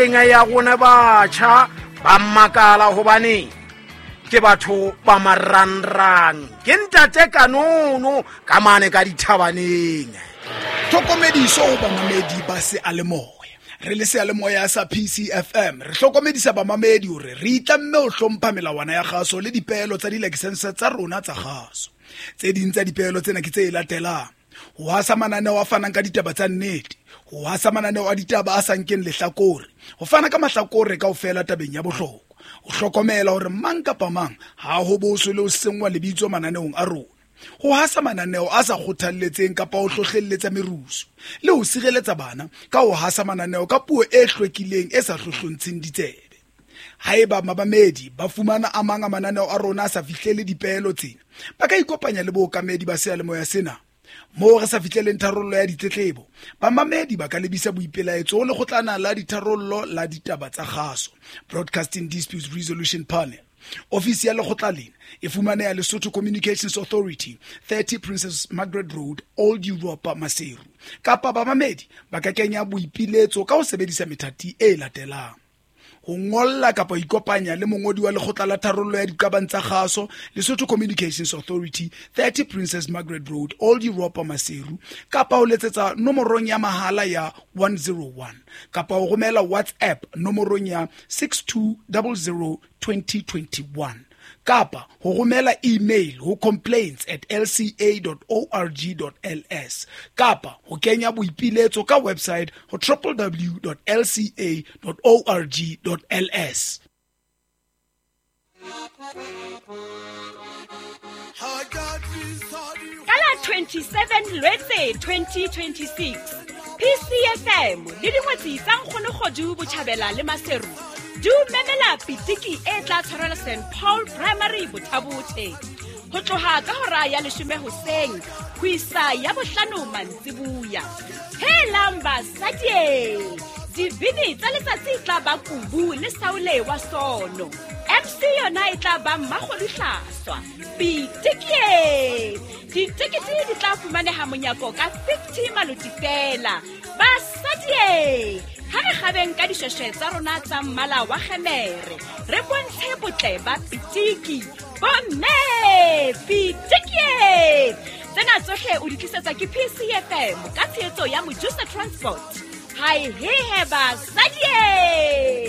nga ya gona batjha ba makala hobane ke batho ba maranrang ke ntate kanono ka mane ka dithabaneng. Tlhokomediso ho bamamedi ba se a lemoya re le se a lemoya sa PCFM re hlokomedisa bamamedi hore re itlamme ho hlompha melawana ya kgaso le dipeelo tsa di-license tsa rona tsa kgaso. Tse ding tsa dipeelo tsena ke tse latelang: ho hasa mananeo a fanang ka ditaba tsa nnete, ho hasa mananeo a ditaba a sa nkeng lehlakore, ho fana ka mahlakore kaofela tabeng ya bohlokwa, ho hlokomela hore mang kapa mang ha ho boswe le ho sengwa lebitso mananeong a rona, ho hasa mananeo a sa kgothalletseng kapa ho hlohlelletsa merusu, le ho sireletsa bana ka ho hasa mananeo ka puo e hlwekileng e sa hlohlontsheng ditsebe. Haeba mabamedi ba fumana a mang a mananeo a rona a sa fihlele dipeelo tsena, ba ka ikopanya le bookamedi ba seyalemoya sena. Moo re sa fihleleng tharollo ya ditletlebo, bamamedi ba ka lebisa boipelaetso ho lekgotlana la ditharollo la ditaba tsa kgaso, Broadcasting Disputes Resolution Panel. Ofisi ya lekgotla lena e fumaneha Lesotho Communications Authority, 30 Princess Margaret Road, Old Europa, Maseru. Kapa bamamedi ba ka kenya boipiletso ka ho sebedisa methati e latelang: ho ngolla kapa ikopanya le mongodi wa lekgotla la tharollo ya diqabang tsa kgaso, Lesotho Communications Authority, 30 Princess Margaret Road, Old Europa, Maseru, kapa ho letsetsa nomorong ya mahala ya 101, kapa ho romela WhatsApp nomorong ya 6200 2021, kapa ho romela email ho complaints@lca.org.ls, kapa ho kenya boipiletso ka website ho www.lca.org.ls. Kala 27 Lwetse 2026 PCFM le dingwetsi tsa nkgonogodu botjhabela le Maseru du memela pitiki e tla tshwarela St Paul Primary Botabothe ho tloha ka hora ya 10 hoseng ho isa ya 5 mantsibuya. Helang basadi, dibini tsa letsatsi tla ba Kubu le Saule wa Sono, MC yona e tla ba Mmakgolihlaswa. Pitiki ditikiti di tla fumaneha monyako ka 50 maluti fela. Basadi, ha re gabeng ka dishweshwe tsa rona tsa mmala wa kgemere, re bontshe botle ba pitiki. Bomme pitiki tsena tsohle o di tlisetsa ke PCFM ka tshehetso ya Mojusa Transport. Hai he basadi.